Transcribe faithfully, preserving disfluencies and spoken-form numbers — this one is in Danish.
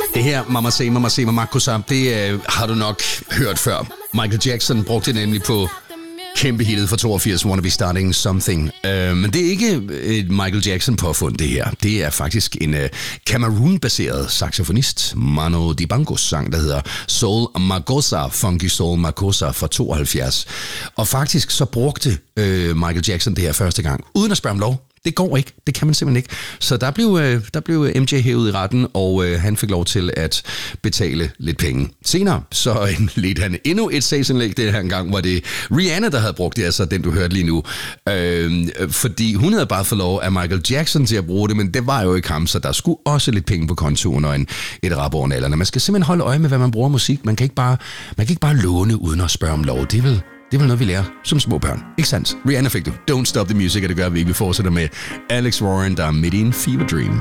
Det her, Mama Say, Mama Say, Mama Kosa, det øh, har du nok hørt før. Michael Jackson brugte det nemlig på kæmpe hittet fra toogfirs, Wanna Be Starting Something. Øh, men det er ikke et Michael Jackson-påfund, det her. Det er faktisk en øh, Cameroon-baseret saxofonist, Mano Dibangos sang, der hedder Soul Makossa, Funky Soul Makossa fra tooghalvfjerds. Og faktisk så brugte øh, Michael Jackson det her første gang, uden at spørge om lov. Det går ikke. Det kan man simpelthen ikke. Så der blev, øh, der blev M J hævet i retten, og øh, han fik lov til at betale lidt penge. Senere så ledte han endnu et sagsindlæg. Det her gang var det Rihanna, der havde brugt det, altså den du hørte lige nu. Øh, fordi hun havde bare fået lov af Michael Jackson til at bruge det, men det var jo ikke ham, så der skulle også lidt penge på kontoen og en, et rap over nallerne. Man skal simpelthen holde øje med, hvad man bruger musik. Man kan ikke bare, man kan ikke bare låne uden at spørge om lov. Det er vel... Det er vel noget, vi lærer som små børn. Ikke sandt? Rihanna fik du. Don't Stop the Music, og det gør vi ikke. Vi fortsætter med Alex Warren, der er midt i en fever dream.